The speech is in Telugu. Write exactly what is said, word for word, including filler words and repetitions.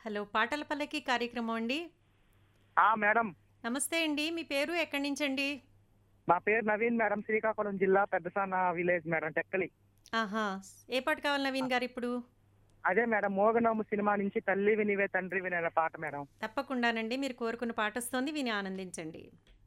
హలో! పాటల పల్లకి కార్యక్రమం అండి? ఆ! మేడం. నమస్తే అండి. మీ పేరు ఎక్కడి నుంచండి? నా పేరు నవీన్ మేడం. శ్రీకాకుళం జిల్లా పెద్దసాన విలేజ్ మేడం. టెక్కలి. ఆహా! ఏ పాట కావాలి ఆ! నవీన్ గారిప్పుడు? అదే మేడం 'మోగనోము' సినిమా నుంచి 'తల్లివి నీవే తండ్రివి' అనే పాట మేడం. తప్పకుండానండి. మీరు కోరుకున్న పాటొస్తోంది. విని ఆనందించండి.